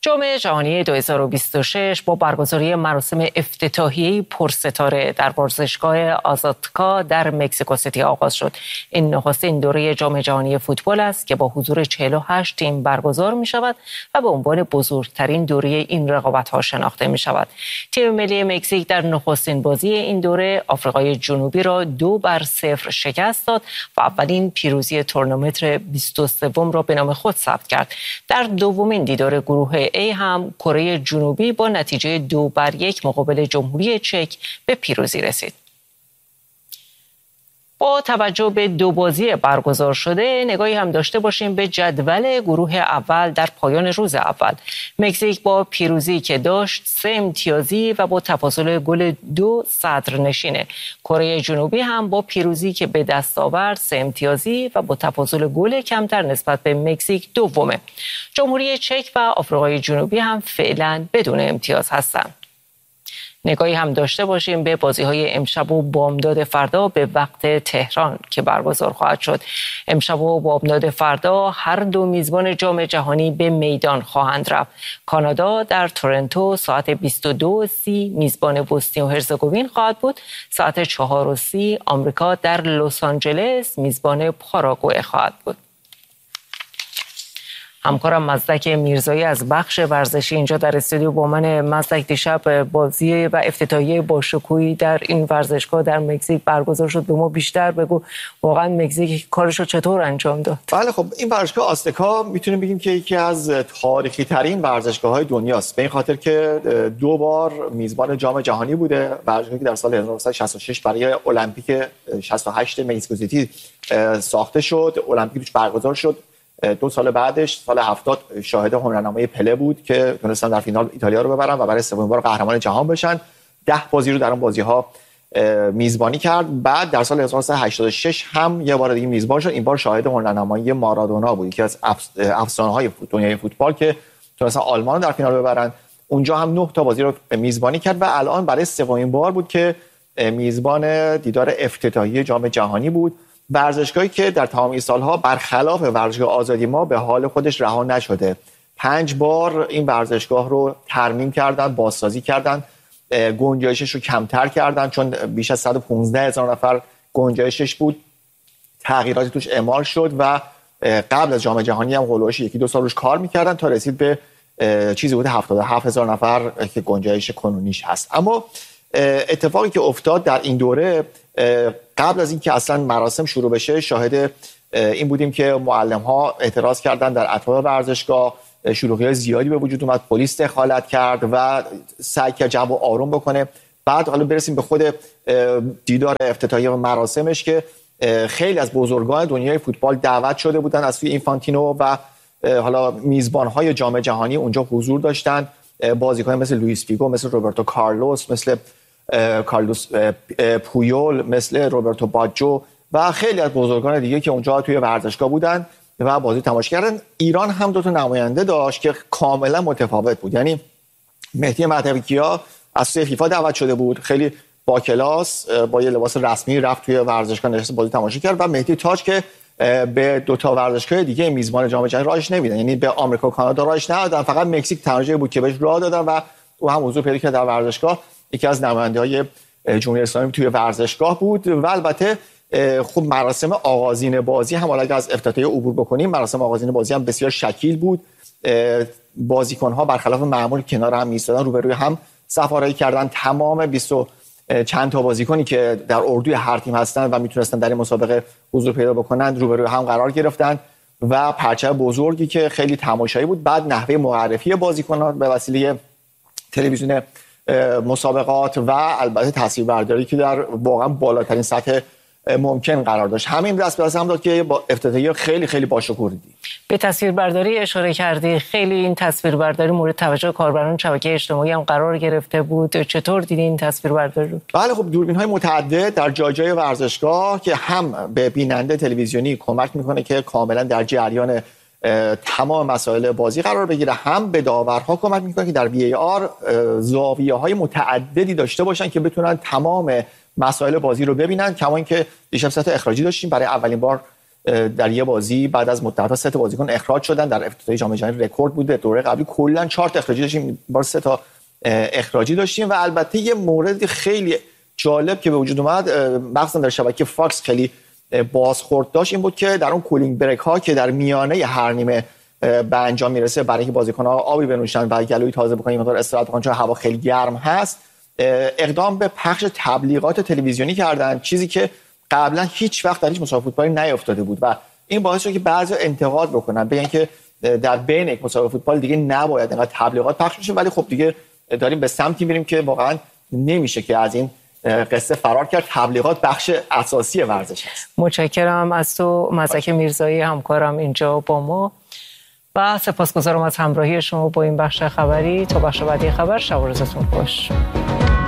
جام جهانی 2026 با برگزاری مراسم افتتاحیه پرستاره در ورزشگاه آزادکا در مکزیکو سیتی آغاز شد. این نخستین دوره جام جهانی فوتبال است که با حضور 48 تیم برگزار می شود و به عنوان بزرگترین دوره این رقابت‌ها شناخته می شود. تیم ملی مکزیک در نخستین بازی این دوره آفریقای جنوبی را 2-0 شکست داد و اولین پیروزی تورنمنت 23 را به نام خود ثبت کرد. در دومین دیدار گروه A هم کره جنوبی با نتیجه 2-1 مقابل جمهوری چک به پیروزی رسید. با توجه به دو بازی برگزار شده نگاهی هم داشته باشیم به جدول گروه اول در پایان روز اول. مکزیک با پیروزی که داشت 3 امتیازی و با تفاضل گل 2 صدرنشینه. کره جنوبی هم با پیروزی که به دست آورد 3 امتیازی و با تفاضل گل کمتر نسبت به مکزیک دومه. جمهوری چک و آفریقای جنوبی هم فعلا بدون امتیاز هستند. نگاهی هم داشته باشیم به بازی‌های امشب و بامداد فردا به وقت تهران که برگزار خواهد شد. امشب و بامداد فردا هر دو میزبان جام جهانی به میدان خواهند رفت. کانادا در تورنتو ساعت 22:30 میزبان بوسنی و هرزگوین خواهد بود. ساعت 4:30 آمریکا در لس آنجلس میزبان پاراگوئه خواهد بود. همکارم مزدک میرزایی از بخش ورزشی اینجا در استودیو با من. مزدک، دیشب بازی و افتتاحیه باشکوهی در این ورزشگاه در مکزیک برگزار شد. به ما بیشتر بگو واقعا مکزیک کارشو چطور انجام داد؟ بله، خب این ورزشگاه آزتکا میتونیم بگیم که یکی از تاریخی ترین ورزشگاه‌های دنیاست، به این خاطر که 2 بار میزبان جام جهانی بوده. ورزشگاهی که در سال 1966 برای المپیک 68 مکزیکو سیتی ساخته شد، المپیک روش برگزار شد. 2 سال بعدش سال 70 شاهد هنرنمای پله بود که تونستن در فینال ایتالیا رو ببرن و برای 3مین بار قهرمان جهان بشن. 10 بازی رو در اون بازی‌ها میزبانی کرد. بعد در سال 1986 هم یه بار دیگه میزبان شد. این بار شاهد هنرنمایی مارادونا بود، یکی از افسانه‌های دنیای فوتبال که تونستن آلمان رو در فینال ببرن. اونجا هم 9 تا بازی رو میزبانی کرد و الان برای 3مین بار بود که میزبان دیدار افتتاحیه جام جهانی بود. ورزشگاهی که در تمام این سالها برخلاف ورزشگاه آزادی ما به حال خودش رها نشده. 5 بار این ورزشگاه رو ترمیم کردن، بازسازی کردن، گنجایشش رو کمتر کردن چون بیش از 115,000 نفر گنجایشش بود. تغییراتی توش اعمال شد و قبل از جام جهانی هم هولوش 1-2 سال روش کار میکردن تا رسید به چیزی بود 77,000 نفر که گنجایش کنونیش هست. اما اتفاقی که افتاد در این دوره، قبل از اینکه اصلا مراسم شروع بشه شاهد این بودیم که معلم‌ها اعتراض کردن در اطراف ورزشگاه، شلوغی زیادی به وجود اومد، پلیس دخالت کرد و سعی کرد جو رو آروم بکنه. بعد حالا برسیم به خود دیدار افتتاحیه و مراسمش که خیلی از بزرگان دنیای فوتبال دعوت شده بودن از سوی اینفانتینو و حالا میزبان‌های جام جهانی اونجا حضور داشتن. بازیکنان مثل لوئیس فیگو، مثل روبرتو کارلوس، مثل کارلوس پویول، مثل روبرتو باجو و خیلی از بزرگان دیگه که اونجا توی ورزشگاه بودن و بازی تماشا کردن. ایران هم 2 تا نماینده داشت که کاملا متفاوت بود. یعنی مهدی مهدوی‌کیا از سوی فیفا دعوت شده بود، خیلی با کلاس با یه لباس رسمی رفت توی ورزشگاه نشست بازی تماشا کرد و مهدی تاج که به 2 تا ورزشگاه دیگه میزبان جام جهانی راهش نمیدن، یعنی به آمریکا و کانادا راهش ندادن، فقط مکزیک تنها بود که بهش راه دادن و او هم حضور پیدا کرد در ورزشگاه. یکی از نماینده‌های جمهوری اسلامی توی ورزشگاه بود و البته خب مراسم آغازین بازی هم حالا از افتتاحیه عبور بکنیم، مراسم آغازین بازی هم بسیار شکیل بود. بازیکن‌ها برخلاف معمول کنار هم ایستادن، روبروی هم صف‌آرایی کردن. تمام 20 چند تا بازیکنی که در اردوی هر تیم هستن و میتونستن در این مسابقه حضور پیدا بکنن روبروی هم قرار گرفتن و پرچم بزرگی که خیلی تماشایی بود. بعد نحوه معرفی بازیکنان به وسیله تلویزیون مسابقات و البته تصویربرداری که در واقعا بالاترین سطح ممکن قرار داشت. همین دست به دست هم داد که با افتتاحیه خیلی خیلی باشکوه دیدیم. به تصویربرداری اشاره کردی، خیلی این تصویربرداری مورد توجه کاربران شبکه اجتماعی هم قرار گرفته بود. چطور دیدین این تصویربرداری رو؟ بله، خب دوربین‌های متعدد در جای ورزشگاه که هم به بیننده تلویزیونی کمک میکنه که کاملا در جریان تمام مسائل بازی قرار بگیره، هم به داورها کمک میکنه که در VAR زاویه‌های متعددی داشته باشن که بتونن تمام مسائل بازی رو ببینن. کما اینکه دیشب سطح اخراجی داشتیم، برای اولین بار در یه بازی بعد از مدت‌ها 3 تا بازیکن اخراج شدن. در افتتاحیه جام جهانی رکورد بود. دوره قبلی کلا 4 تا اخراجی داشتیم، بار 3 تا اخراجی داشتیم. و البته یه مورد خیلی جالب که به وجود اومد، مخصوصا در شبکه فاکس خیلی بازخورد داشت، این بود که در اون کولینگ بریک ها که در میانه هر نیمه به انجام میرسه برای اینکه بازیکن‌ها آبی بنوشن و گلوی تازه بکنن، مقدار استراحت بکنن چون هوا خیلی گرم هست، اقدام به پخش تبلیغات تلویزیونی کردن، چیزی که قبلا هیچ وقت در هیچ مسابقه فوتبالی نیافتاده بود. و این باعث شد که بعضی انتقاد بکنن، بگن که در بین یک مسابقه فوتبال دیگه نباید اینقدر تبلیغات پخش بشه. ولی خب دیگه داریم به سمتی میریم که واقعا نمیشه که از این قصه فرار کرد. تبلیغات بخش اساسی ورزش است. متشکرم از تو مزک میرزایی، همکارم اینجا با ما، و سپاسگزارم از همراهی شما با این بخش خبری. تا بخش بعدی خبر، شب و روزتون خوش.